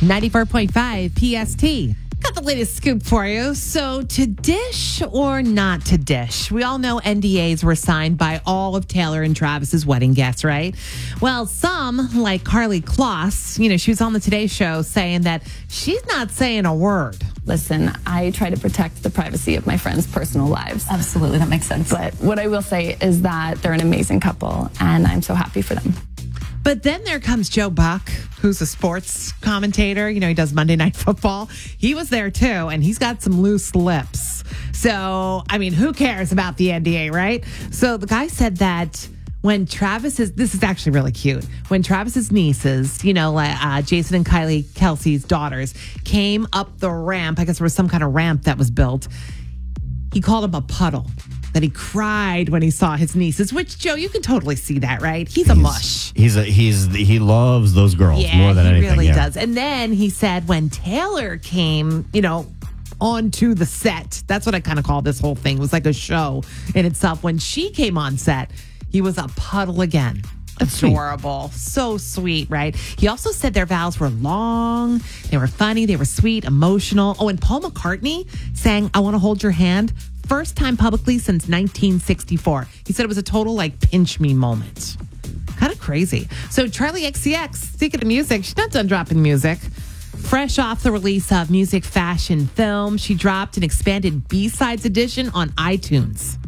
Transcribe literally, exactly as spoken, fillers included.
ninety-four point five P S T. Got the latest scoop for you. So, to dish or not to dish? We all know N D As were signed by all of Taylor and Travis's wedding guests, right? Well, some, like Carly Kloss, you know, she was on the Today Show saying that she's not saying a word. Listen, I try to protect the privacy of my friends' personal lives. Absolutely, that makes sense. But what I will say is that they're an amazing couple, and I'm so happy for them. But then there comes Joe Buck, who's a sports commentator. You know, he does Monday Night Football. He was there too, and he's got some loose lips. So, I mean, who cares about the N D A, right? So the guy said that when Travis's, this is actually really cute, when Travis's nieces, you know, like uh, Jason and Kylie Kelsey's daughters, came up the ramp, I guess there was some kind of ramp that was built, he called them a puddle. That he cried when he saw his nieces, which, Joe, you can totally see that, right? He's a he's, mush. He's a he's he loves those girls Yeah, more than he anything. really yeah. does. And then he said when Taylor came, you know, onto the set, that's what I kind of call this whole thing. It was like a show in itself. When she came on set, he was a puddle again. That's Adorable. Sweet. So sweet, right? He also said their vows were long, they were funny, they were sweet, emotional. Oh, and Paul McCartney sang I Want to Hold Your Hand. First time publicly since nineteen sixty-four. He said it was a total like pinch me moment. Kind of crazy. So Charlie X C X, speaking of music, she's not done dropping music. Fresh off the release of Music Fashion Film, she dropped an expanded B-Sides edition on iTunes.